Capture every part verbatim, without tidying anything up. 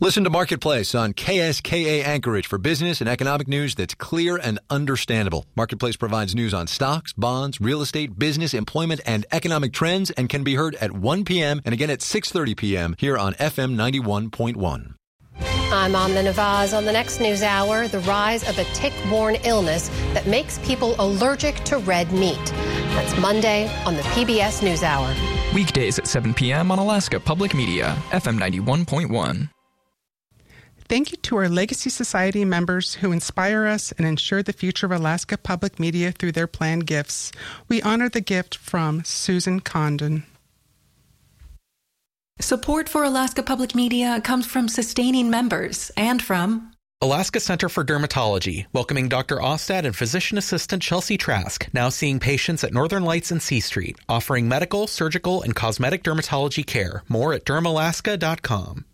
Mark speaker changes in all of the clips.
Speaker 1: Listen to Marketplace on K S K A Anchorage for business and economic news that's clear and understandable. Marketplace provides news on stocks, bonds, real estate, business, employment, and economic trends and can be heard at one p.m. and again at six thirty p.m. here on F M ninety-one point one.
Speaker 2: I'm Amna Nawaz. On the next news hour, the rise of a tick-borne illness that makes people allergic to red meat. That's Monday on the P B S NewsHour.
Speaker 3: Weekdays at seven p.m. on Alaska Public Media, F M ninety-one point one.
Speaker 4: Thank you to our Legacy Society members who inspire us and ensure the future of Alaska Public Media through their planned gifts. We honor the gift from Susan Condon.
Speaker 5: Support for Alaska Public Media comes from sustaining members and from
Speaker 6: Alaska Center for Dermatology, welcoming Doctor Ostad and physician assistant Chelsea Trask, now seeing patients at Northern Lights and C Street, offering medical, surgical, and cosmetic dermatology care. More at derm alaska dot com.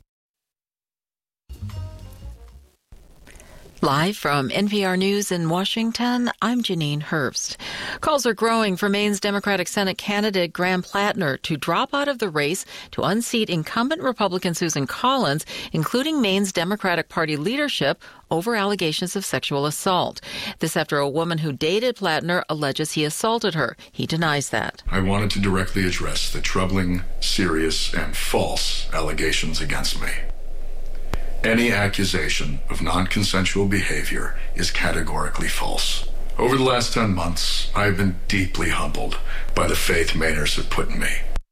Speaker 7: Live from N P R News in Washington, I'm Janine Herbst. Calls are growing for Maine's Democratic Senate candidate Graham Plattner to drop out of the race to unseat incumbent Republican Susan Collins, including Maine's Democratic Party leadership, over allegations of sexual assault. This after a woman who dated Plattner alleges he assaulted her. He denies that.
Speaker 8: I wanted to directly address the troubling, serious, and false allegations against me. Any accusation of non-consensual behavior is categorically false. Over the last ten months, I have been deeply humbled by the faith Mainers have put in me.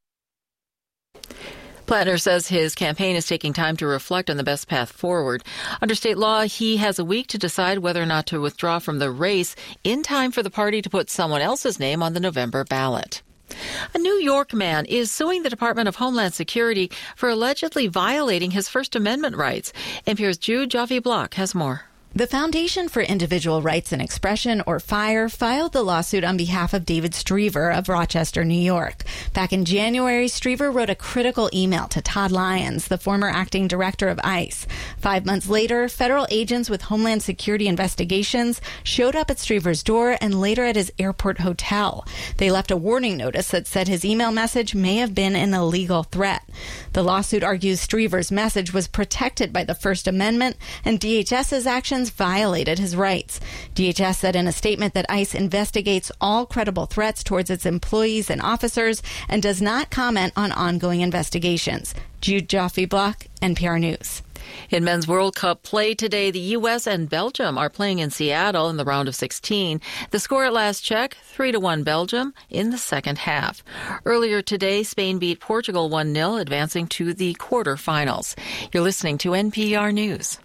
Speaker 7: Plattner says his campaign is taking time to reflect on the best path forward. Under state law, he has a week to decide whether or not to withdraw from the race in time for the party to put someone else's name on the November ballot. A New York man is suing the Department of Homeland Security for allegedly violating his First Amendment rights. N P R's Jude Joffe-Block has more.
Speaker 9: The Foundation for Individual Rights and Expression, or FIRE, filed the lawsuit on behalf of David Striever of Rochester, New York. Back in January, Striever wrote a critical email to Todd Lyons, the former acting director of ICE. Five months later, federal agents with Homeland Security investigations showed up at Striever's door and later at his airport hotel. They left a warning notice that said his email message may have been an illegal threat. The lawsuit argues Striever's message was protected by the First Amendment and DHS's actions violated his rights. D H S said in a statement that ICE investigates all credible threats towards its employees and officers and does not comment on ongoing investigations. Jude Joffe-Block, N P R News.
Speaker 7: In men's World Cup play today, the U S and Belgium are playing in Seattle in the round of sixteen. The score at last check, three to one Belgium in the second half. Earlier today, Spain beat Portugal one nil, advancing to the quarterfinals. You're listening to N P R News.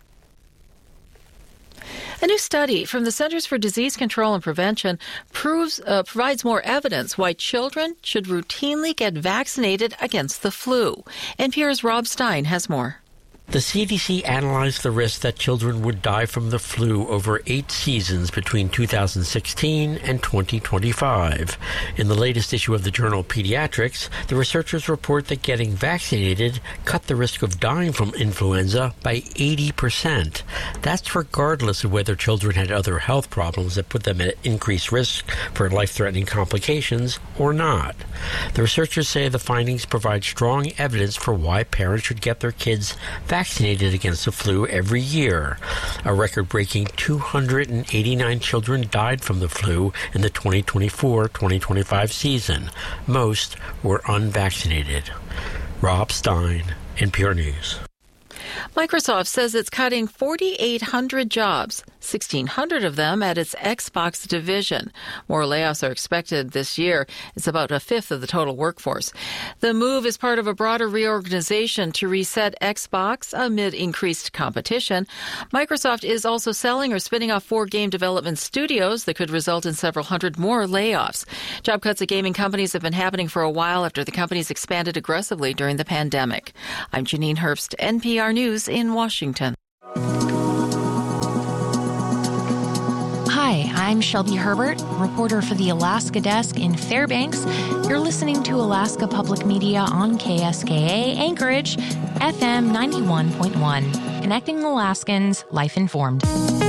Speaker 7: A new study from the Centers for Disease Control and Prevention proves uh, provides more evidence why children should routinely get vaccinated against the flu. N P R's Rob Stein has more.
Speaker 10: The C D C analyzed the risk that children would die from the flu over eight seasons between two thousand sixteen and twenty twenty-five. In the latest issue of the journal Pediatrics, the researchers report that getting vaccinated cut the risk of dying from influenza by eighty percent. That's regardless of whether children had other health problems that put them at increased risk for life-threatening complications or not. The researchers say the findings provide strong evidence for why parents should get their kids vaccinated. vaccinated against the flu every year. A record-breaking two hundred eighty-nine children died from the flu in the twenty twenty-four twenty twenty-five season. Most were unvaccinated. Rob Stein, N P R News.
Speaker 7: Microsoft says it's cutting four thousand eight hundred jobs, one thousand six hundred of them at its Xbox division. More layoffs are expected this year. It's about a fifth of the total workforce. The move is part of a broader reorganization to reset Xbox amid increased competition. Microsoft is also selling or spinning off four game development studios that could result in several hundred more layoffs. Job cuts at gaming companies have been happening for a while after the companies expanded aggressively during the pandemic. I'm Janine Herbst, N P R News in Washington.
Speaker 11: Hi, I'm Shelby Herbert, reporter for the Alaska Desk in Fairbanks. You're listening to Alaska Public Media on K S K A Anchorage, F M ninety-one point one, connecting Alaskans, life informed.